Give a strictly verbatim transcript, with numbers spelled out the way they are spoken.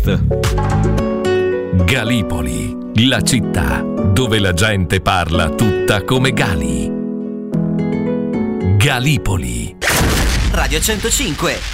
Galipoli, la città dove la gente parla tutta come Gali. Galipoli. Radio centocinque.